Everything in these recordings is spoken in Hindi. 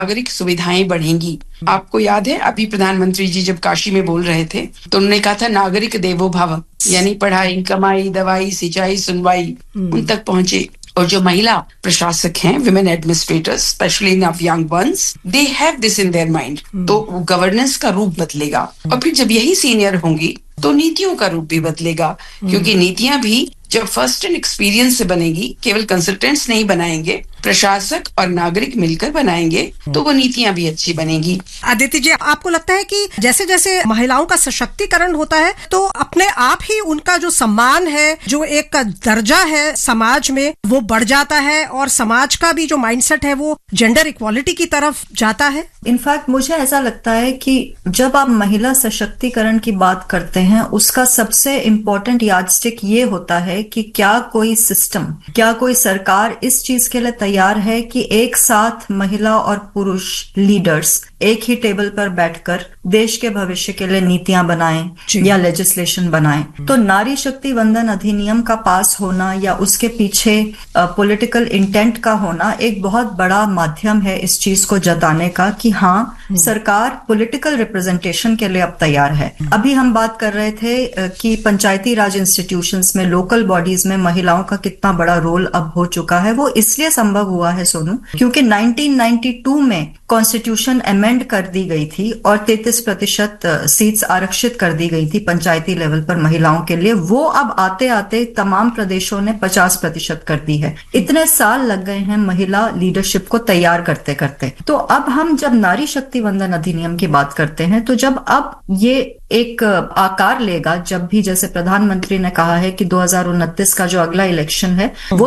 नागरिक सुविधाएं बढ़ेंगी। आपको याद है अभी प्रधानमंत्री जी जब काशी में बोल रहे थे तो उन्होंने कहा था नागरिक देवो भव, यानी पढ़ाई, कमाई, दवाई, सिंचाई, सुनवाई उन तक पहुंचे। और जो महिला प्रशासक हैं, women administrators, specially in young ones, they have this in their mind. तो गवर्नेंस का रूप बदलेगा और फिर जब यही सीनियर होंगी तो नीतियों का रूप भी बदलेगा, क्योंकि नीतियां भी जब फर्स्ट एंड एक्सपीरियंस से बनेगी, केवल कंसल्टेंट्स नहीं बनाएंगे, प्रशासक और नागरिक मिलकर बनाएंगे तो वो नीतियां भी अच्छी बनेगी। अदिति जी, आपको लगता है कि जैसे जैसे महिलाओं का सशक्तिकरण होता है तो अपने आप ही उनका जो सम्मान है, जो एक दर्जा है समाज में, वो बढ़ जाता है और समाज का भी जो माइंडसेट है वो जेंडर इक्वालिटी की तरफ जाता है? इनफैक्ट मुझे ऐसा लगता है कि जब आप महिला सशक्तिकरण की बात करते हैं, उसका सबसे इम्पोर्टेंट यार्डस्टिक ये होता है कि क्या कोई सिस्टम, क्या कोई सरकार इस चीज के लिए तैयार है कि एक साथ महिला और पुरुष लीडर्स एक ही टेबल पर बैठकर देश के भविष्य के लिए नीतियां बनाएं या लेजिस्लेशन बनाएं। तो नारी शक्ति वंदन अधिनियम का पास होना या उसके पीछे पॉलिटिकल इंटेंट का होना एक बहुत बड़ा माध्यम है इस चीज को जताने का कि हाँ, सरकार पॉलिटिकल रिप्रेजेंटेशन के लिए अब तैयार है। अभी हम बात कर रहे थे कि पंचायती राज इंस्टीट्यूशंस में, लोकल बॉडीज में महिलाओं का कितना बड़ा रोल अब हो चुका है। वो इसलिए संभव हुआ है सोनू, क्योंकि 1992 में कॉन्स्टिट्यूशन अमेंड कर दी गई थी और 33% सीट्स आरक्षित कर दी गई थी पंचायती लेवल पर महिलाओं के लिए। वो अब आते आते तमाम प्रदेशों ने 50% कर दी है। इतने साल लग गए हैं महिला लीडरशिप को तैयार करते करते। तो अब हम जब नारी शक्ति वंदन अधिनियम की बात करते हैं, तो जब अब ये एक आकार लेगा, जब भी जैसे प्रधानमंत्री ने कहा है कि 2029 का जो अगला इलेक्शन है वो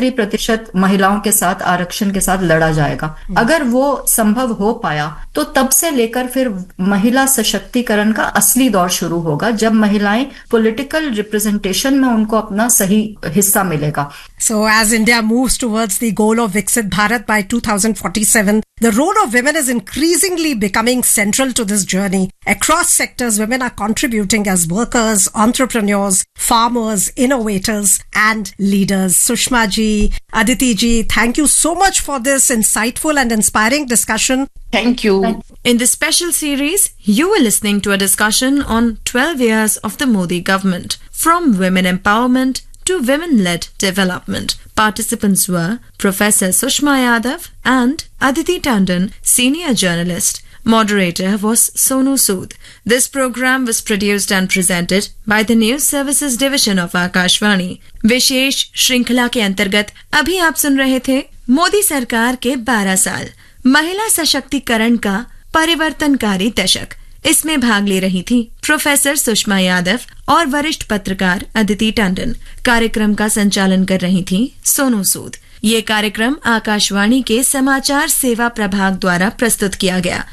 33% महिलाओं के साथ, आरक्षण के साथ लड़ा जाएगा। अगर वो संभव हो पाया तो तब से लेकर फिर महिला सशक्तिकरण का असली दौर शुरू होगा, जब महिलाएं पॉलिटिकल रिप्रेजेंटेशन में उनको अपना सही हिस्सा मिलेगा। So as India moves towards the goal of Viksit Bharat by 2047, the role of women is increasingly becoming central to this journey. Across sectors, women are contributing as workers, entrepreneurs, farmers, innovators, and leaders. Sushma ji, Aditi ji, thank you so much for this insightful and inspiring discussion. Thank you. In this special series, you were listening to a discussion on 12 years of the Modi government, from women empowerment to women-led development. Participants were Professor Sushma Yadav and Aditi Tandon, senior journalist. Moderator was Sonu Sood. This program was produced and presented by the News Services Division of Akashvani. विशेष श्रृंखला के अंतर्गत अभी आप सुन रहे थे मोदी सरकार के 12 साल, महिला सशक्तिकरण का परिवर्तनकारी दशक। इसमें भाग ले रही थी प्रोफेसर सुषमा यादव और वरिष्ठ पत्रकार अदिति टंडन। कार्यक्रम का संचालन कर रही थी सोनू सूद। ये कार्यक्रम आकाशवाणी के समाचार सेवा प्रभाग द्वारा प्रस्तुत किया गया।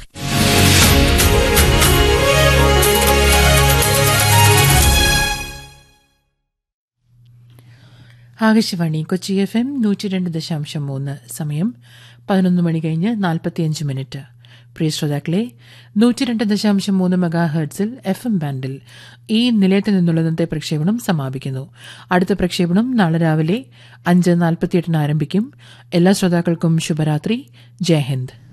ആകാശവാണി കൊച്ചി FM 102.3 സമയം 11 മണി കഴിഞ്ഞ് 45 മിനിറ്റ്. പ്രിയ ശ്രോതാക്കളെ, 102.3 മെഗാഹെർട്സിൽ FM ബാൻഡിൽ ഈ നിലയത്തിൽ നിന്നുള്ള ഇന്നത്തെ പ്രക്ഷേപണം സമാപിക്കുന്നു. അടുത്ത പ്രക്ഷേപണം നാളെ രാവിലെ 5:48 ആരംഭിക്കും. എല്ലാ ശ്രോതാക്കൾക്കും ശുഭരാത്രി. ജയ് ഹിന്ദ്.